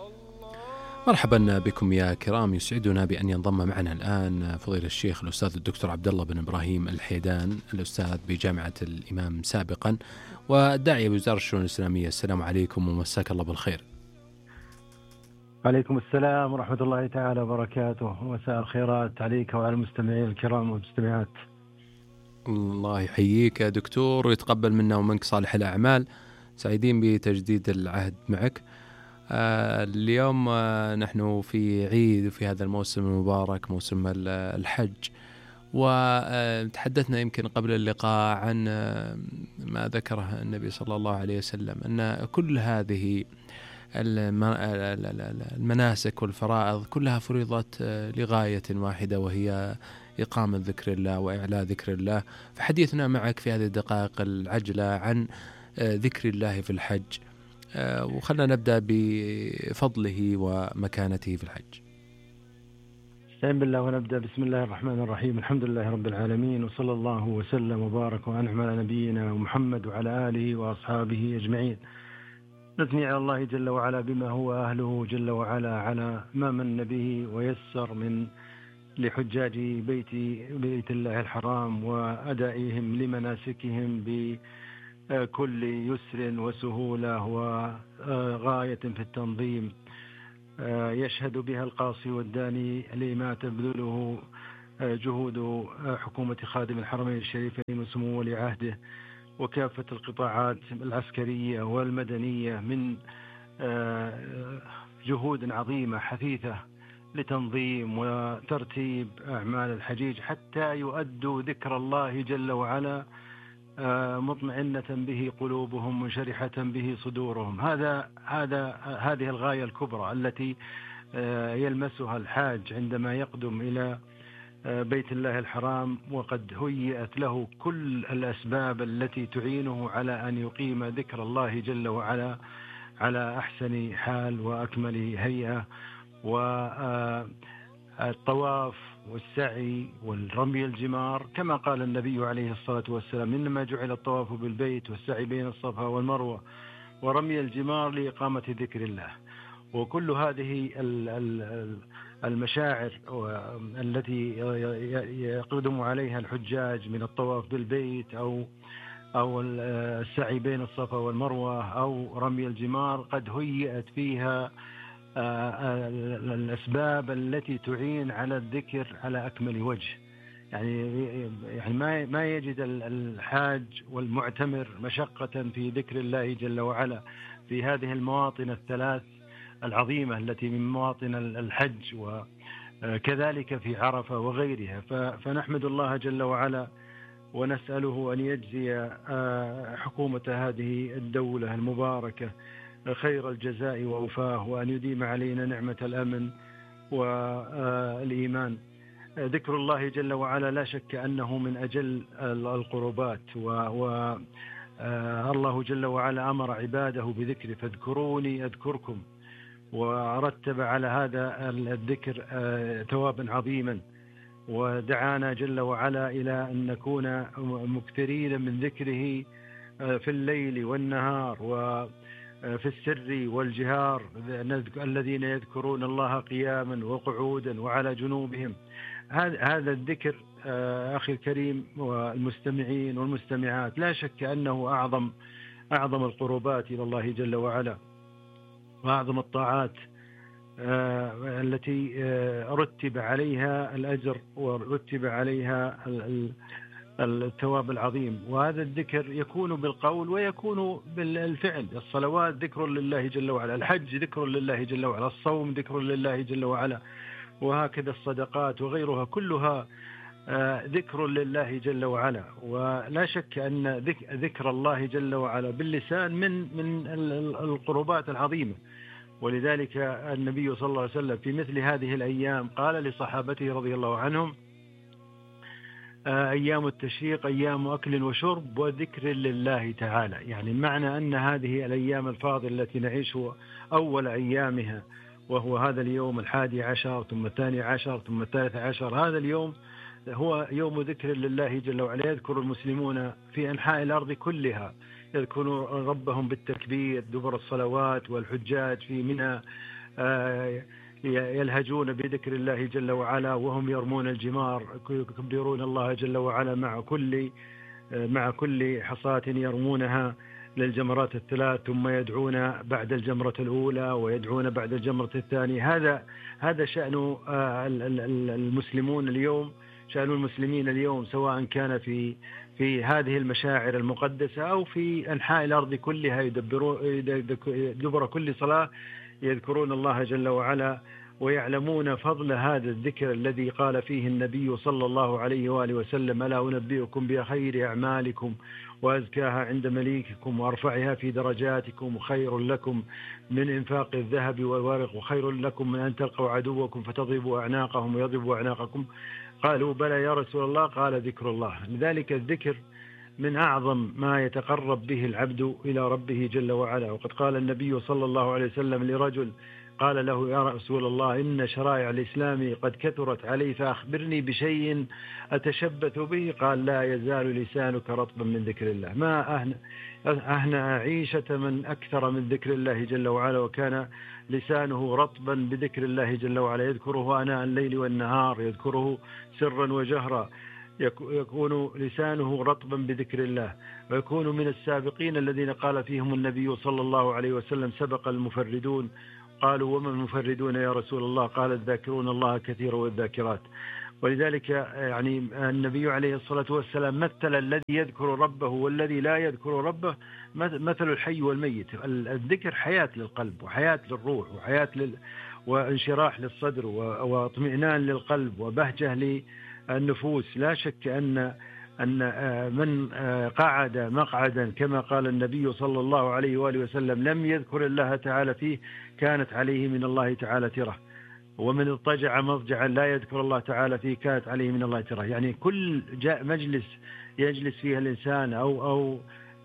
مرحبا بكم يا كرام، يسعدنا بأن ينضم معنا الآن فضيلة الشيخ الأستاذ الدكتور عبد الله بن إبراهيم الحيدان، الأستاذ بجامعة الإمام سابقا والداعية بوزارة الشؤون الإسلامية. السلام عليكم ومساك الله بالخير. عليكم السلام ورحمة الله تعالى وبركاته، ومساء الخيرات عليك وعلى المستمعين الكرام والمستمعات. الله يحييك يا دكتور ويتقبل منا ومنك صالح الأعمال. سعيدين بتجديد العهد معك. اليوم نحن في عيد وفي هذا الموسم المبارك، موسم الحج، وتحدثنا يمكن قبل اللقاء عن ما ذكره النبي صلى الله عليه وسلم، أن كل هذه المناسك والفرائض كلها فرضت لغاية واحدة، وهي إقامة ذكر الله وإعلاء ذكر الله. فحديثنا معك في هذه الدقائق العجلة عن ذكر الله في الحج، وخلنا نبدأ بفضله ومكانته في الحج. استعين بالله ونبدأ. بسم الله الرحمن الرحيم، الحمد لله رب العالمين، وصلى الله وسلم وبارك وأنعم على نبينا محمد وعلى آله وأصحابه أجمعين. نثني على الله جل وعلا بما هو أهله جل وعلا على ما من به ويسر من لحجاج بيت الله الحرام وأدائهم لمناسكهم بكل يسر وسهولة وغاية في التنظيم يشهد بها القاصي والداني لما تبذله جهود حكومة خادم الحرمين الشريفين وسمو ولي عهده وكافة القطاعات العسكرية والمدنية من جهود عظيمة حثيثة لتنظيم وترتيب أعمال الحجيج حتى يؤدوا ذكر الله جل وعلا مطمئنة به قلوبهم منشرحة به صدورهم. هذه الغاية الكبرى التي يلمسها الحاج عندما يقدم إلى بيت الله الحرام، وقد هيئت له كل الأسباب التي تعينه على أن يقيم ذكر الله جل وعلا على أحسن حال وأكمل هيئة. والطواف والسعي والرمي الجمار كما قال النبي عليه الصلاة والسلام: إنما جعل الطواف بالبيت والسعي بين الصفا والمروة ورمي الجمار لإقامة ذكر الله. وكل هذه المشاعر التي يقدم عليها الحجاج من الطواف بالبيت أو السعي بين الصفا والمروة أو رمي الجمار قد هيئت فيها الأسباب التي تعين على الذكر على أكمل وجه. يعني ما يجد الحاج والمعتمر مشقة في ذكر الله جل وعلا في هذه المواطن الثلاث العظيمة التي من مواطن الحج، وكذلك في عرفة وغيرها. فنحمد الله جل وعلا ونسأله أن يجزي حكومة هذه الدولة المباركة خير الجزاء ووفاه، وأن يديم علينا نعمة الأمن والإيمان. ذكر الله جل وعلا لا شك أنه من أجل القربات، والله جل وعلا أمر عباده بذكر: فاذكروني أذكركم، ورتب على هذا الذكر ثوابا عظيما، ودعانا جل وعلا إلى أن نكون مكثرين من ذكره في الليل والنهار وفي السر والجهار، الذين يذكرون الله قياما وقعودا وعلى جنوبهم. هذا الذكر أخي الكريم والمستمعين والمستمعات لا شك أنه أعظم القربات إلى الله جل وعلا، وأعظم الطاعات التي رتب عليها الأجر ورتب عليها الثواب العظيم. وهذا الذكر يكون بالقول ويكون بالفعل. الصلوات ذكر لله جل وعلا، الحج ذكر لله جل وعلا، الصوم ذكر لله جل وعلا، وهكذا الصدقات وغيرها كلها ذكر لله جل وعلا. ولا شك أن ذكر الله جل وعلا باللسان من القربات العظيمة. ولذلك النبي صلى الله عليه وسلم في مثل هذه الأيام قال لصحابته رضي الله عنهم: أيام التشريق أيام أكل وشرب وذكر لله تعالى. يعني معنى أن هذه الأيام الفاضلة التي نعيش أول أيامها، وهو هذا اليوم 11 ثم 12 ثم 13، هذا اليوم هو يوم ذكر لله جل وعلا. يذكر المسلمون في أنحاء الأرض كلها، يذكرون ربهم بالتكبير دبر الصلوات، والحجاج في منى يلهجون بذكر الله جل وعلا وهم يرمون الجمار، يكبرون الله جل وعلا مع كل حصاة يرمونها للجمرات الثلاث، ثم يدعون بعد الجمرة الأولى ويدعون بعد الجمرة الثانية. هذا شأن المسلمون اليوم، شأن المسلمين اليوم، سواء كان في هذه المشاعر المقدسة أو في أنحاء الأرض كلها، دبر كل صلاة يذكرون الله جل وعلا ويعلمون فضل هذا الذكر الذي قال فيه النبي صلى الله عليه وآله وسلم: ألا أنبئكم بخير أعمالكم وأزكاها عند مليككم وأرفعها في درجاتكم وخير لكم من إنفاق الذهب والورق وخير لكم من أن تلقوا عدوكم فتضربوا أعناقهم ويضربوا أعناقكم. قالوا: بلى يا رسول الله. قال: ذكر الله. لذلك الذكر من أعظم ما يتقرب به العبد إلى ربه جل وعلا. وقد قال النبي صلى الله عليه وسلم لرجل قال له: يا رسول الله، إن شرائع الإسلام قد كثرت علي، فأخبرني بشيء أتشبث به. قال: لا يزال لسانك رطبا من ذكر الله. ما أهنأ عيشة من أكثر من ذكر الله جل وعلا، وكان لسانه رطبا بذكر الله جل وعلا، يذكره آناء الليل والنهار، يذكره سرا وجهرا، يكون لسانه رطبا بذكر الله، ويكون من السابقين الذين قال فيهم النبي صلى الله عليه وسلم: سبق المفردون. قالوا: وما المفردون يا رسول الله؟ قال: الذاكرون الله كثيرا والذاكرات. ولذلك يعني النبي عليه الصلاة والسلام مثل الذي يذكر ربه والذي لا يذكر ربه مثل الحي والميت. الذكر حياة للقلب وحياة للروح وحياة وانشراح للصدر واطمئنان للقلب وبهجة للنفوس. لا شك أن من قعد مقعدا كما قال النبي صلى الله عليه وآله وسلم لم يذكر الله تعالى فيه كانت عليه من الله تعالى ترة، ومن اضطجع مضجعا لا يذكر الله تعالى فيه كانت عليه من الله ترة. يعني كل مجلس يجلس فيه الإنسان أو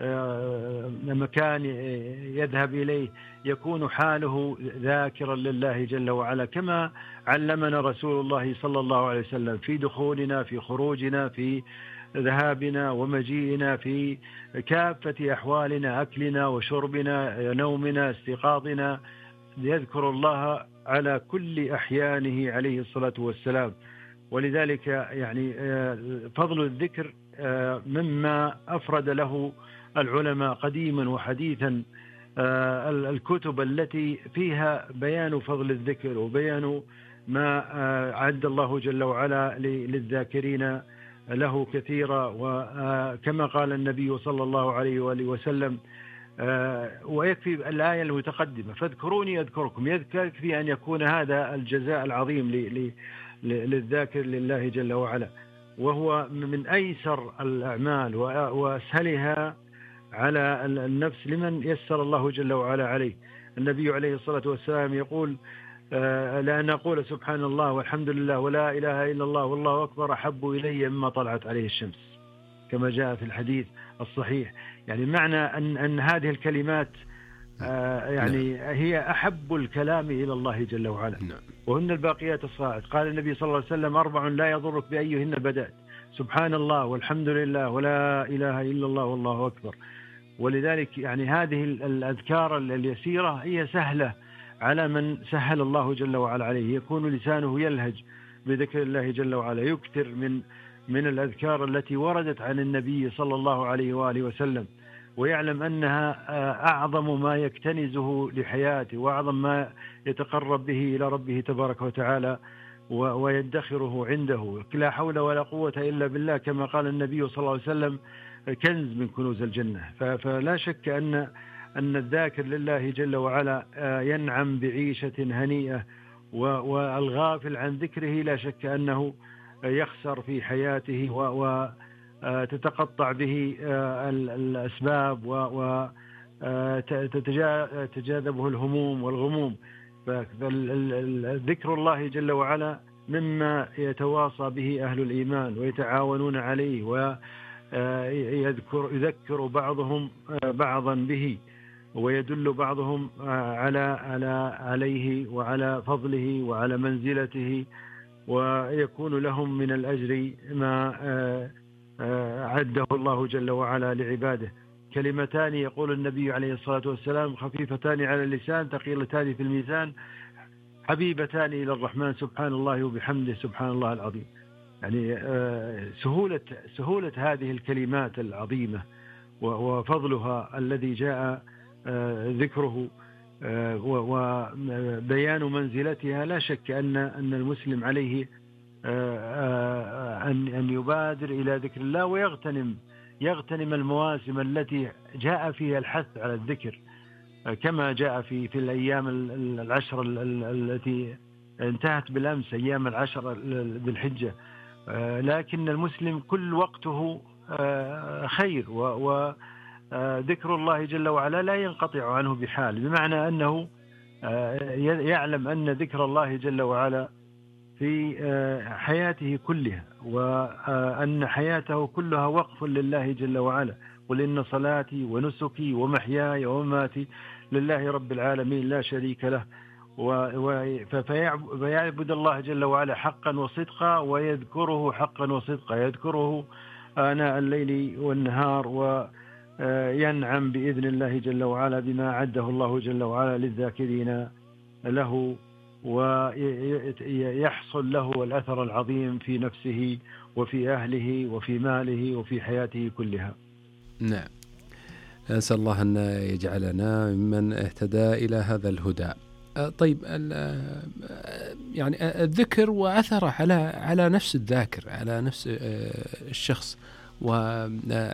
مكان يذهب إليه يكون حاله ذاكرا لله جل وعلا، كما علمنا رسول الله صلى الله عليه وسلم في دخولنا، في خروجنا، في ذهابنا ومجيئنا، في كافة أحوالنا، أكلنا وشربنا، نومنا، استيقاظنا، يذكر الله على كل أحيانه عليه الصلاة والسلام. ولذلك يعني فضل الذكر مما أفرد له العلماء قديما وحديثا الكتب التي فيها بيان فضل الذكر وبيان ما عد الله جل وعلا للذاكرين له كثيرا. وكما قال النبي صلى الله عليه وآله وسلم ويكفي الآية المتقدمة: فاذكروني أذكركم. يكفي أن يكون هذا الجزاء العظيم للذاكر لله جل وعلا، وهو من أيسر الأعمال وأسهلها على النفس لمن يسر الله جل وعلا عليه. النبي عليه الصلاة والسلام يقول: لأن أقول سبحان الله والحمد لله ولا إله إلا الله والله أكبر أحب إلي مما طلعت عليه الشمس، كما جاء في الحديث الصحيح. يعني معنى أن هذه الكلمات يعني هي أحب الكلام إلى الله جل وعلا، وهن الباقيات الصالحات. قال النبي صلى الله عليه وسلم: 4 لا يضرك بأيهن بدأت، سبحان الله والحمد لله ولا إله إلا الله والله أكبر. ولذلك يعني هذه الأذكار اليسيرة هي سهلة على من سهل الله جل وعلا عليه، يكون لسانه يلهج بذكر الله جل وعلا، يكثر من الأذكار التي وردت عن النبي صلى الله عليه وآله وسلم، ويعلم أنها أعظم ما يكتنزه لحياته وأعظم ما يتقرب به إلى ربه تبارك وتعالى ويدخره عنده. لا حول ولا قوة إلا بالله، كما قال النبي صلى الله عليه وسلم: كنز من كنوز الجنة. فلا شك أن الذاكر لله جل وعلا ينعم بعيشة هنيئة، والغافل عن ذكره لا شك أنه يخسر في حياته وتتقطع به الأسباب وتتجاذبه الهموم والغموم. فذكر الله جل وعلا مما يتواصى به أهل الإيمان ويتعاونون عليه، ويذكر بعضهم بعضا به، ويدل بعضهم عليه وعلى فضله وعلى منزلته، ويكون لهم من الأجر ما عده الله جل وعلا لعباده. كلمتان يقول النبي عليه الصلاة والسلام: خفيفتان على اللسان ثقيلتان في الميزان، حبيبتان إلى الرحمن سبحان الله وبحمده سبحان الله العظيم. يعني سهولة هذه الكلمات العظيمة وفضلها الذي جاء ذكره وبيان منزلتها، لا شك أن المسلم عليه أن يبادر إلى ذكر الله ويغتنم المواسم التي جاء فيها الحث على الذكر، كما جاء في الأيام العشر التي انتهت بالأمس، أيام العشر ذي الحجة. لكن المسلم كل وقته خير، وذكر الله جل وعلا لا ينقطع عنه بحال، بمعنى أنه يعلم أن ذكر الله جل وعلا في حياته كلها، وأن حياته كلها وقف لله جل وعلا. قل إن صلاتي ونسكي ومحياي ومماتي لله رب العالمين لا شريك له. فيعبد الله جل وعلا حقا وصدقا، ويذكره حقا وصدقا، يذكره آناء الليل والنهار، وينعم بإذن الله جل وعلا بما أعده الله جل وعلا للذاكرين له، ويحصل له الأثر العظيم في نفسه وفي أهله وفي ماله وفي حياته كلها. نعم، أسأل الله أن يجعلنا ممن اهتدى إلى هذا الهدى. طيب، يعني الذكر وأثره على نفس الذاكر، على نفس الشخص، و